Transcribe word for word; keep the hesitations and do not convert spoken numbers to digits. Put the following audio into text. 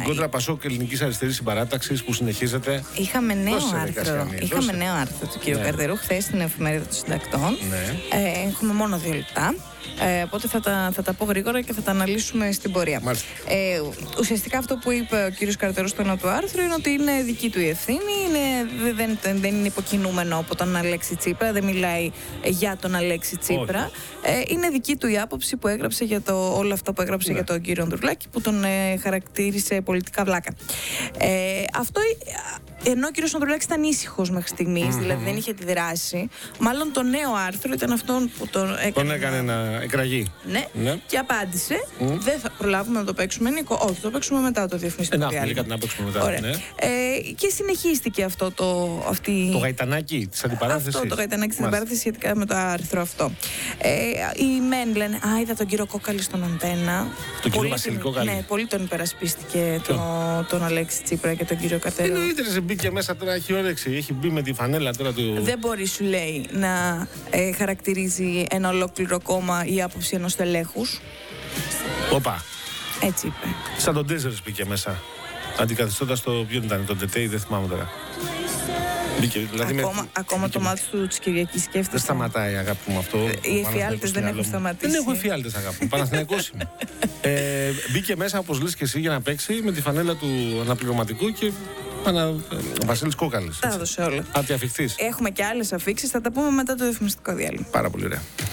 την κόντρα Πασόκ Ελληνικής Αριστερής Συμπαράταξης που συνεχίζεται. Είχαμε νέο Δώσε, άρθρο. Κασιανή, Είχαμε δώσε. νέο άρθρο του κ. Ναι. Καρτερού χθες στην Εφημερίδα των Συντακτών. Ναι. Ε, έχουμε μόνο δύο λεπτά. Ε, οπότε θα τα, θα τα πω γρήγορα και θα τα αναλύσουμε στην πορεία. Ε, ουσιαστικά αυτό που είπε ο κύριος Καρτερός στο ένα του άρθρου είναι ότι είναι δική του η ευθύνη, είναι, δεν, δεν είναι υποκινούμενο από τον Αλέξη Τσίπρα, δεν μιλάει για τον Αλέξη Τσίπρα. Ε, είναι δική του η άποψη που έγραψε για το, όλα αυτά που έγραψε ναι. για τον κύριο Ανδρουλάκη, που τον ε, χαρακτήρισε πολιτικά βλάκα. Ε, αυτό, ενώ ο κύριος Ανδρουλάκης ήταν ήσυχος μέχρι στιγμής, mm-hmm. δηλαδή δεν είχε αντιδράσει, μάλλον το νέο άρθρο ήταν αυτόν που τον έκανε. Τον έκανε να εκραγεί. Ναι, ναι, και απάντησε. Mm. Δεν θα προλάβουμε να το παίξουμε, Νίκο. Όχι, το παίξουμε μετά το διαφημιστικό διάλειμμα. Ε, να, να παίξουμε μετά. Ναι. Ε, και συνεχίστηκε αυτό το. Αυτή... Το γαϊτανάκι τη αντιπαράθεσης. Αυτό το γαϊτανάκι τη αντιπαράθεσης σχετικά με το άρθρο αυτό. Ε, οι μεν λένε, α, είδα τον κύριο Κόκαλη στον Αντένα. Τον κύριο Βασίλη Κόκαλη. Ναι, πολύ τον υπερασπίστηκε το, τον Αλέξη Τσίπρα και τον κύριο Καρτερό. Εννοείται, σε μπήκε μέσα τώρα, έχει όρεξη. Έχει μπει με τη φανέλα τώρα του. Δεν μπορεί, σου λέει, να ε, χαρακτηρίζει ένα ολόκληρο κόμμα η άποψη ενός τελέχους. Όπα. Έτσι είπε. Σαν τον Ντέζερς μπήκε μέσα. Αντικαθιστώντας το. Ποιον ήταν, τον Τετέι, δεν θυμάμαι τώρα. Μπήκε, δηλαδή ακόμα με... ακόμα μπήκε το μάτι του της Κυριακής σκέφτεται. Δεν σταματάει, αγάπη μου, αυτό. Οι εφιάλτες δεν έχουν σταματήσει. Δεν έχω εφιάλτες, αγάπη μου. Παναθηναϊκός είμαι. ε, μπήκε μέσα, όπως λες και εσύ, για να παίξει με τη φανέλα του αναπληρωματικού και. Ανα... Ο Βασίλης Κόκαλης. Τα έδωσε όλα. Αντιαφιχθείς. Έχουμε και άλλες αφίξεις, θα τα πούμε μετά το διαφημιστικό διάλειμμα. Πάρα πολύ ωραία.